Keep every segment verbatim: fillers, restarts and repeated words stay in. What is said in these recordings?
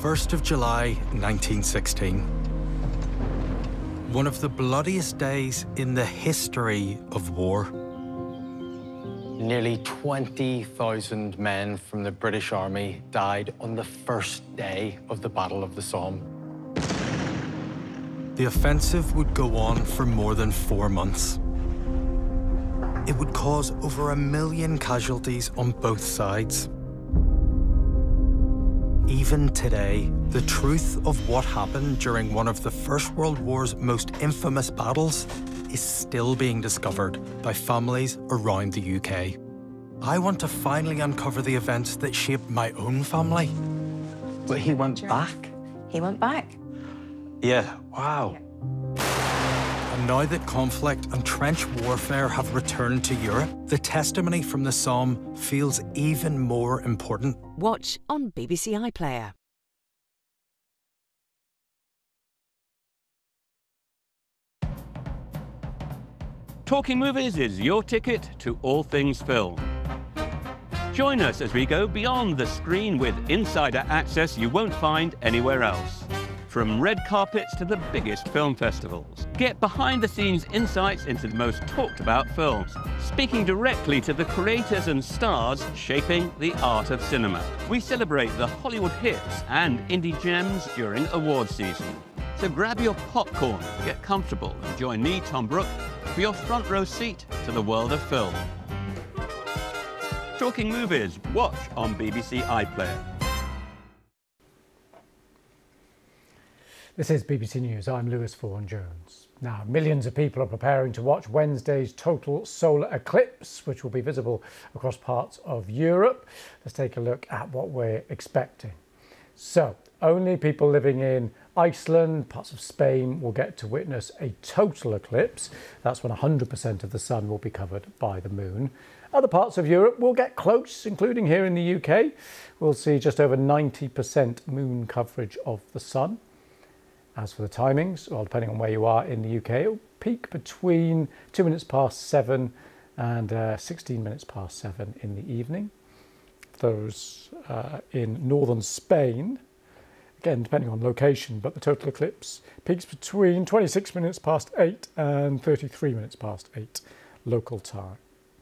first of July, nineteen sixteen. One of the bloodiest days in the history of war. Nearly twenty thousand men from the British Army died on the first day of the Battle of the Somme. The offensive would go on for more than four months. It would cause over a million casualties on both sides. Even today, the truth of what happened during one of the First World War's most infamous battles is still being discovered by families around the U K. I want to finally uncover the events that shaped my own family. But he went back? He went back. Yeah, wow. And now that conflict and trench warfare have returned to Europe, the testimony from the Somme feels even more important. Watch on B B C iPlayer. Talking Movies is your ticket to all things film. Join us as we go beyond the screen with insider access you won't find anywhere else. From red carpets to the biggest film festivals. Get behind-the-scenes insights into the most talked-about films, speaking directly to the creators and stars shaping the art of cinema. We celebrate the Hollywood hits and indie gems during award season. So grab your popcorn, get comfortable, and join me, Tom Brooke, for your front row seat to the world of film. Talking Movies, watch on B B C iPlayer. This is B B C News. I'm Lewis Vaughan-Jones. Now, millions of people are preparing to watch Wednesday's total solar eclipse, which will be visible across parts of Europe. Let's take a look at what we're expecting. So, only people living in Iceland, parts of Spain, will get to witness a total eclipse. That's when one hundred percent of the sun will be covered by the moon. Other parts of Europe will get close, including here in the U K. We'll see just over ninety percent moon coverage of the sun. As for the timings, well, depending on where you are in the U K, it'll peak between two minutes past seven and uh, sixteen minutes past seven in the evening. Those uh, in northern Spain, again, depending on location, but the total eclipse peaks between twenty-six minutes past eight and thirty-three minutes past eight local time.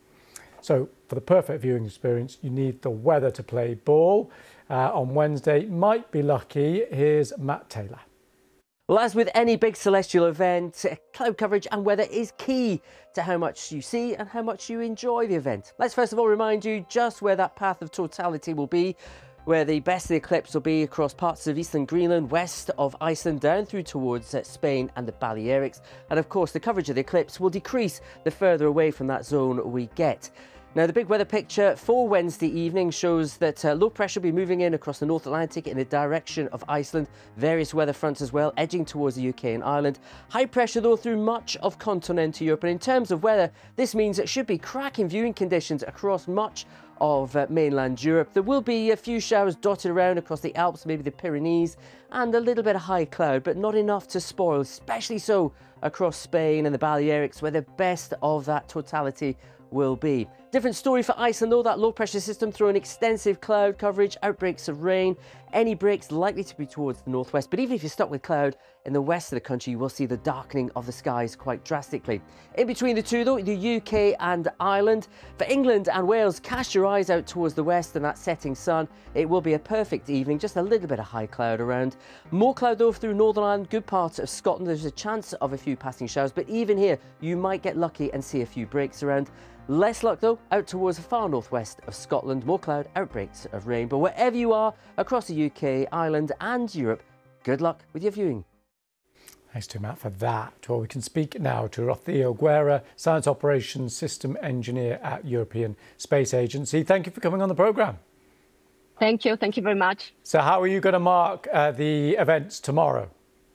So for the perfect viewing experience, you need the weather to play ball. Uh, on Wednesday, might be lucky. Here's Matt Taylor. Well, as with any big celestial event, cloud coverage and weather is key to how much you see and how much you enjoy the event. Let's first of all remind you just where that path of totality will be, where the best of the eclipse will be across parts of eastern Greenland, west of Iceland, down through towards uh, Spain and the Balearics. And of course, the coverage of the eclipse will decrease the further away from that zone we get. Now, the big weather picture for Wednesday evening shows that uh, low pressure will be moving in across the North Atlantic in the direction of Iceland. Various weather fronts as well, edging towards the U K and Ireland. High pressure, though, through much of continental Europe. And in terms of weather, this means it should be cracking viewing conditions across much of uh, mainland Europe. There will be a few showers dotted around across the Alps, maybe the Pyrenees, and a little bit of high cloud, but not enough to spoil, especially so across Spain and the Balearics, where the best of that totality will be. Different story for Iceland, though. That low pressure system throwing extensive cloud coverage, outbreaks of rain, any breaks likely to be towards the northwest. But even if you're stuck with cloud in the west of the country, you will see the darkening of the skies quite drastically. In between the two, though, the U K and Ireland. For England and Wales, cast your eyes out towards the west and that setting sun. It will be a perfect evening, just a little bit of high cloud around. More cloud, though, through Northern Ireland, good parts of Scotland. There's a chance of a few passing showers, but even here, you might get lucky and see a few breaks around. Less luck, though, out towards the far northwest of Scotland. More cloud, outbreaks of rain. But wherever you are across the U K, Ireland and Europe, good luck with your viewing. Thanks to Matt for that. Well, we can speak now to Rocío Guerra, Science Operations System Engineer at European Space Agency. Thank you for coming on the programme. Thank you. Thank you very much. So how are you going to mark uh, the events tomorrow?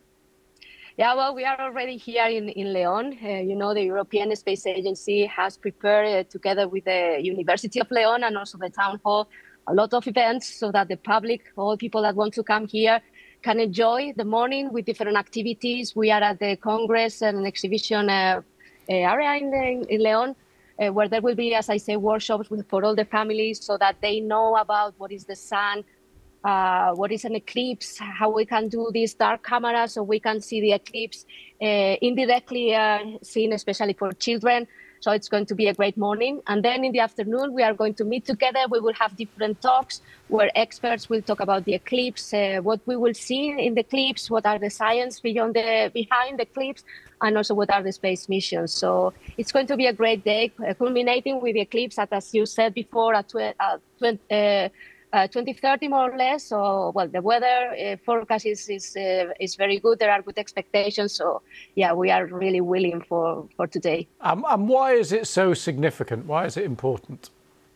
Yeah, well, we are already here in, in León. Uh, you know, the European Space Agency has prepared, uh, together with the University of León and also the Town Hall, a lot of events so that the public, all people that want to come here, can enjoy the morning with different activities. We are at the Congress and Exhibition uh, area in, the, in León, uh, where there will be, as I say, workshops with, for all the families so that they know about what is the sun, uh, what is an eclipse, how we can do these dark cameras so we can see the eclipse uh, indirectly uh, seen, especially for children. So it's going to be a great morning. And then in the afternoon, we are going to meet together. We will have different talks where experts will talk about the eclipse, uh, what we will see in the eclipse, what are the science beyond the, behind the eclipse, and also what are the space missions. So it's going to be a great day, uh, culminating with the eclipse at, as you said before, at tw uh, tw uh, Uh, twenty thirty more or less. So, well, the weather uh, forecast is is, uh, is very good. There are good expectations. So, yeah, we are really willing for for today. Um, and why is it so significant? Why is it important?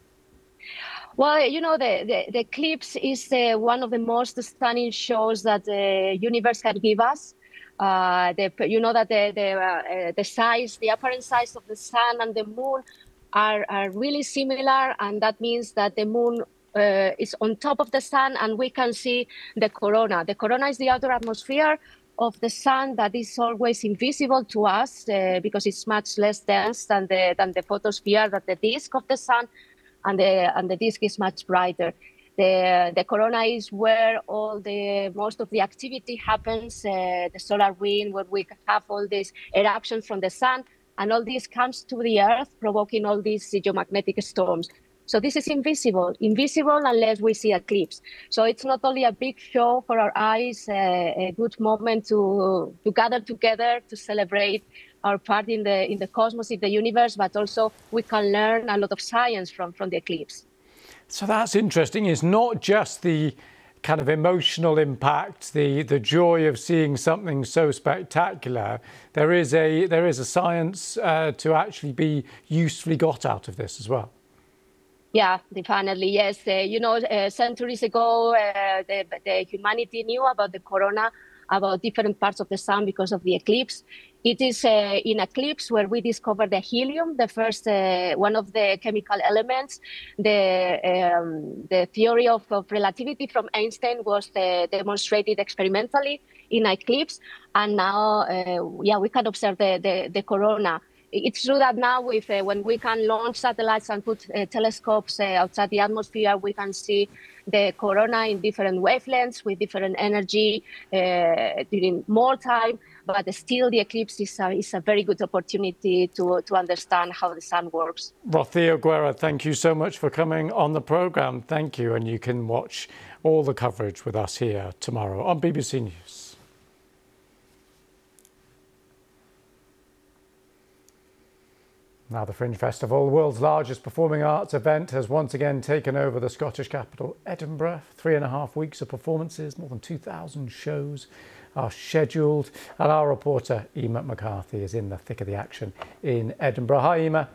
Well, you know, the the, the eclipse is uh, one of the most stunning shows that the universe can give us. Uh, the, you know that the the, uh, the size, the apparent size of the sun and the moon are are really similar, and that means that the moon Uh, is on top of the sun, and we can see the corona. The corona is the outer atmosphere of the sun that is always invisible to us uh, because it's much less dense than the than the photosphere, that the disk of the sun, and the and the disk is much brighter. The the corona is where all the most of the activity happens. Uh, the solar wind, where we have all these eruptions from the sun, and all this comes to the Earth, provoking all these geomagnetic storms. So this is invisible, invisible unless we see eclipse. So it's not only a big show for our eyes, uh, a good moment to to gather together to celebrate our part in the in the cosmos, in the universe, but also we can learn a lot of science from from the eclipse. So that's interesting. It's not just the kind of emotional impact, the the joy of seeing something so spectacular. There is a there is a science uh, to actually be usefully got out of this as well. Yeah, definitely. Yes. Uh, you know, uh, centuries ago, uh, the, the humanity knew about the corona, about different parts of the sun because of the eclipse. It is uh, in eclipse where we discovered the helium, the first uh, one of the chemical elements. The um, the theory of, of relativity from Einstein was uh, demonstrated experimentally in eclipse, and now, uh, yeah, we can observe the the, the corona. It's true that now, with uh, when we can launch satellites and put uh, telescopes uh, outside the atmosphere, we can see the corona in different wavelengths with different energy uh, during more time. But still, the eclipse is a, is a very good opportunity to, to understand how the sun works. Rocío Guerra, thank you so much for coming on the programme. Thank you. And you can watch all the coverage with us here tomorrow on B B C News. Now the Fringe Festival, the world's largest performing arts event, has once again taken over the Scottish capital, Edinburgh. Three and a half weeks of performances, more than two thousand shows are scheduled. And our reporter, Emma McCarthy, is in the thick of the action in Edinburgh. Hi, Emma.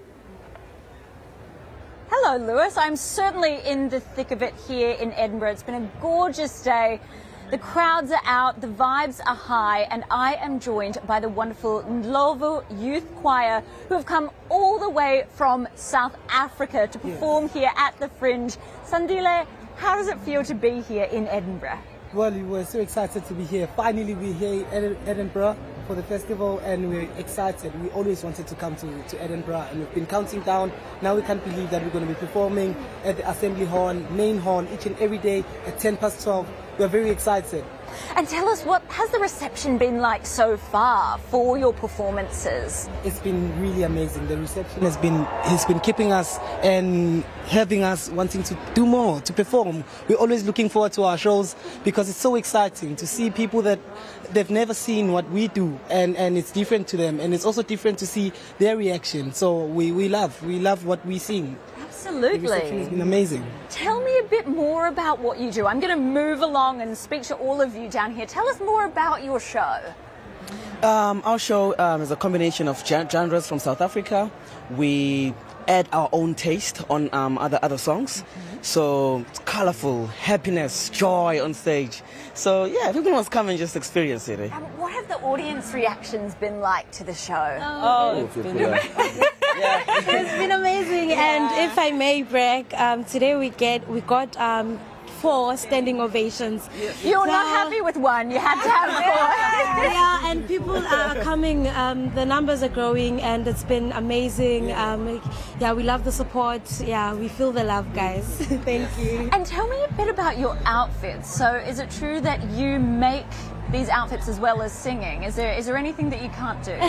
Hello, Lewis. I'm certainly in the thick of it here in Edinburgh. It's been a gorgeous day. The crowds are out, the vibes are high, and I am joined by the wonderful Ndlovu Youth Choir, who have come all the way from South Africa to perform yes. here at the Fringe. Sandile, how does it feel to be here in Edinburgh? Well, we were so excited to be here. Finally, we're here in Edinburgh for the festival, and we're excited. We always wanted to come to, to Edinburgh, and we've been counting down. Now we can't believe that we're going to be performing at the Assembly Hall, main hall, each and every day at ten past twelve. We're very excited. And tell us, what has the reception been like so far for your performances? It's been really amazing. The reception has been has been keeping us and having us wanting to do more, to perform. We're always looking forward to our shows because it's so exciting to see people that they've never seen what we do, and, and it's different to them, and it's also different to see their reaction. So we, we love, we love what we sing. Absolutely. The reception has been amazing. Tell me a bit more about what you do. I'm going to move along and speak to all of you down here. Tell us more about your show. Um, our show um, is a combination of genres from South Africa. We add our own taste on um, other other songs. Mm-hmm. So it's colorful, happiness, joy on stage. So yeah, everyone must come and just experience it. Eh? Um, what have the audience reactions been like to the show? Oh, oh it's been yeah. It's been amazing. Yeah. And if I may brag, um, today we get we got um, four standing ovations. You're So- not happy with one, you had to have four. Yeah, and people are coming, um, the numbers are growing, and it's been amazing. Um, yeah, we love the support. Yeah, we feel the love, guys. Thank you. And tell me a bit about your outfits. So is it true that you make these outfits as well as singing? Is there is there anything that you can't do?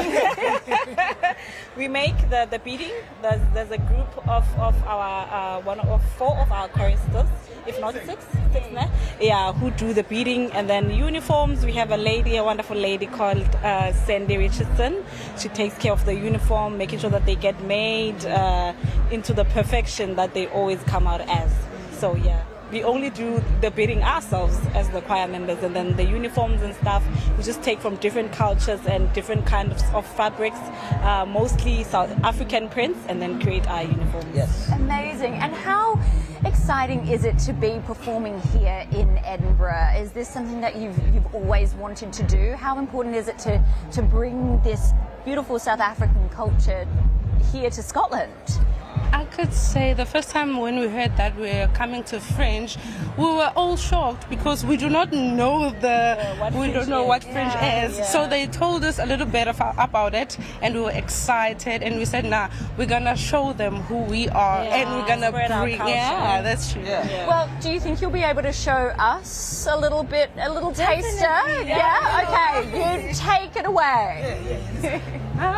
We make the, the beading. There's, there's a group of, of our, uh, one of four of our choristers, if not six, six now, yeah, who do the beading. And then uniforms, we have a lady, a wonderful lady called uh, Sandy Richardson. She takes care of the uniform, making sure that they get made uh, into the perfection that they always come out as. So yeah. We only do the beading ourselves as the choir members, and then the uniforms and stuff we just take from different cultures and different kinds of, of fabrics, uh, mostly South African prints, and then create our uniforms. Yes. Amazing. And how exciting is it to be performing here in Edinburgh? Is this something that you've you've always wanted to do? How important is it to to bring this beautiful South African culture here to Scotland? I could say the first time when we heard that we were coming to Fringe, we were all shocked because we do not know the what we Fringe don't know is. what Fringe Yeah, is. yeah. So they told us a little bit about, about it, and we were excited. And we said, "Nah, we're gonna show them who we are, Yeah, and we're gonna spread our bring." culture. Yeah, that's true. Yeah. Yeah. Well, do you think you'll be able to show us a little bit, a little taster? Definitely, Yeah. yeah. Okay. You take it away.